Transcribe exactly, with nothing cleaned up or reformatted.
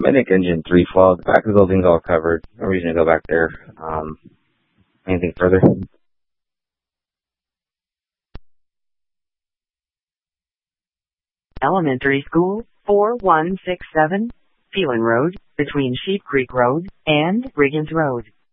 Medic Engine three twelve. The back of the building's all covered. No reason to go back there. Um, anything further? Elementary School, four one six seven, Phelan Road, between Sheep Creek Road and Riggins Road.